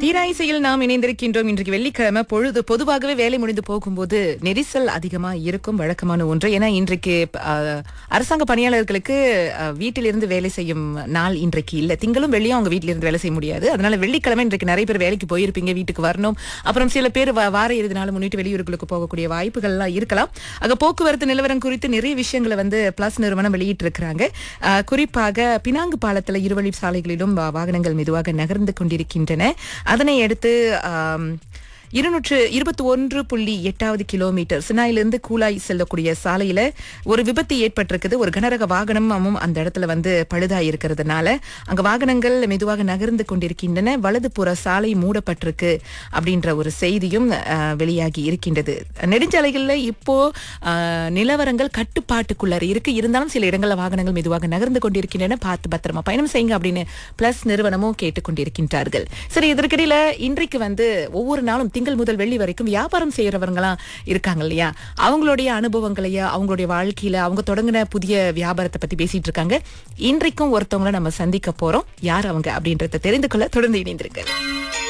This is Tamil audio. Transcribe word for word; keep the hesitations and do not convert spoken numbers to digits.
தீராயிசையில் நாம் இணைந்திருக்கின்றோம். இன்றைக்கு வெள்ளிக்கிழமை பொழுது பொதுவாகவே வேலை முடிந்து போகும்போது நெரிசல் அதிகமா இருக்கும் வழக்கமான ஒன்று. ஏன்னா இன்றைக்கு அஹ், அரசாங்க பணியாளர்களுக்கு அஹ், வீட்டிலிருந்து வேலை செய்யும் நாள் இன்றைக்கு இல்ல. திங்களும் வெள்ளியும் அவங்க வீட்டிலிருந்து வேலை செய்ய முடியாது. அதனால வெள்ளிக்கிழமை இன்றைக்கு நிறைய பேர் வேலைக்கு போயிருப்பீங்க, வீட்டுக்கு வரணும். அப்புறம் சில பேர் வா- வார இறுதி நாள் முன்னிட்டு வெளியூர்களுக்கு போகக்கூடிய வாய்ப்புகள் எல்லாம் இருக்கலாம். அங்க போக்குவரத்து நிலவரம் குறித்து நிறைய விஷயங்களை வந்து பிளஸ் நிறுவனம் வெளியிட்டு இருக்கிறாங்க. குறிப்பாக பினாங்கு பாலத்துல இருவழி சாலைகளிலும் வா- வாகனங்கள் மெதுவாக நகர்ந்து கொண்டிருக்கின்றன. அதனை அடுத்து ஆம், இருநூற்று இருபத்தி ஒன்று புள்ளி எட்டாவது கிலோமீட்டர் சினாயிலிருந்து கூலாய் செல்லக்கூடிய சாலையில ஒரு விபத்து ஏற்பட்டிருக்குது. ஒரு கனரக வாகனமும் அந்த இடத்துல வந்து பழுதாய் இருக்கிறதுனால அங்க வாகனங்கள் மெதுவாக நகர்ந்து கொண்டிருக்கின்றன. வலதுபுற சாலை மூடப்பட்டிருக்கு அப்படின்ற ஒரு செய்தியும் அஹ், வெளியாகி இருக்கின்றது. நெடுஞ்சாலைகள்ல இப்போ அஹ், நிலவரங்கள் கட்டுப்பாட்டுக்குள்ளார இருக்கு. இருந்தாலும் சில இடங்கள்ல வாகனங்கள் மெதுவாக நகர்ந்து கொண்டிருக்கின்றன. பார்த்து பத்திரமா பயணம் செய்யுங்க அப்படின்னு பிளஸ் நிறுவனமும் கேட்டுக்கொண்டிருக்கின்றார்கள். சரி, இதற்கிடையில இன்றைக்கு வந்து ஒவ்வொரு நாளும் திங்கள் முதல் வெள்ளி வரைக்கும் வியாபாரம் செய்யறவங்களாம் இருக்காங்க இல்லையா, அவங்களுடைய அனுபவங்களையா, அவங்களுடைய வாழ்க்கையில அவங்க தொடங்கின புதிய வியாபாரத்தை பத்தி பேசிட்டு இருக்காங்க. இன்றைக்கும் ஒருத்தவங்களை நம்ம சந்திக்க போறோம். யார் அவங்க அப்படின்றத தெரிந்து கொள்ள தொடர்ந்து இணைந்திருக்க.